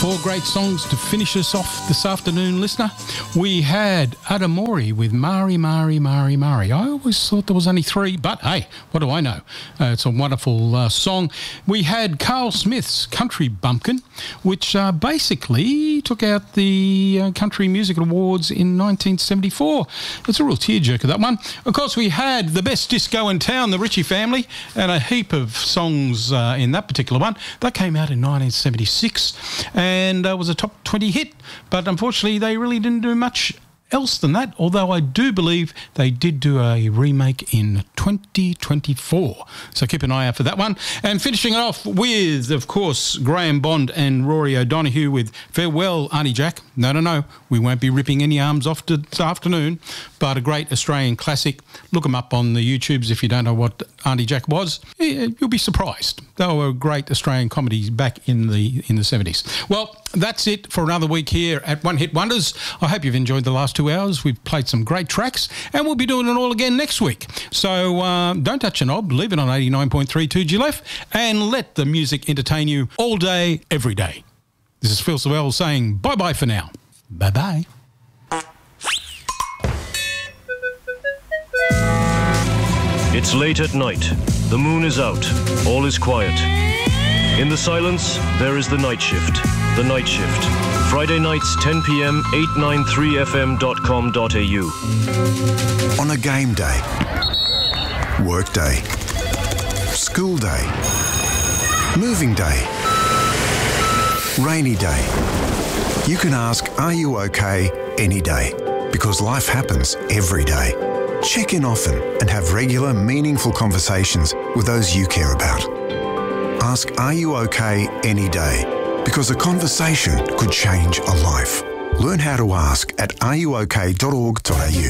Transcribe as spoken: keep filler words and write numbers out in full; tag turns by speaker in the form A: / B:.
A: Four great songs to finish us off this afternoon, listener. We had Adamori with Mari, Mari, Mari, Mari. I always thought there was only three, but hey, what do I know? Uh, it's a wonderful uh, song. We had Carl Smith's Country Bumpkin, which uh, basically took out the uh, Country Music Awards in nineteen seventy-four. It's a real tearjerker, that one. Of course, we had the best disco in town, the Ritchie Family, and a heap of songs uh, in that particular one. That came out in nineteen seventy-six. And and uh, was a top twenty hit, but unfortunately they really didn't do much else than that, although I do believe they did do a remake in twenty twenty-four. So keep an eye out for that one. And finishing it off with, of course, Graham Bond and Rory O'Donoghue with Farewell, Auntie Jack. No, no, no, we won't be ripping any arms off this afternoon, but a great Australian classic. Look them up on the YouTubes if you don't know what Auntie Jack was. You'll be surprised. They were great Australian comedies back in the in the seventies. Well, that's it for another week here at One Hit Wonders. I hope you've enjoyed the last two hours. We've played some great tracks, and we'll be doing it all again next week. So uh, don't touch a knob. Leave it on eighty-nine point three two G L F, and let the music entertain you all day, every day. This is Phil Sewell saying bye-bye for now. Bye-bye.
B: It's late at night. The moon is out. All is quiet. In the silence, there is the night shift. The Night Shift. Friday nights, ten p.m, eight ninety-three f m dot com dot a u.
C: On a game day, work day, school day, moving day, rainy day, you can ask, are you okay, any day? Because life happens every day. Check in often and have regular, meaningful conversations with those you care about. Ask, are you okay, any day? Because a conversation could change a life. Learn how to ask at are you okay dot org dot a u.